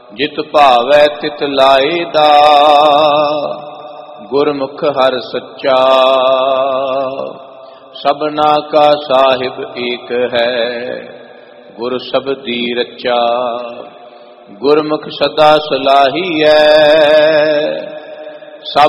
ਜਿਤ ਭਾਵੈ ਤਿਤ ਲਾਇਦਾ, ਗੁਰਮੁਖ ਹਰਿ ਸੱਚਾ। ਸਭਨਾ ਕਾ ਸਾਹਿਬ ਏਕ ਹੈ, ਗੁਰ ਸਬਦੀ ਰਚਾ। ਗੁਰਮੁਖ ਸਦਾ ਸਲਾਹੀਐ, ਸਭ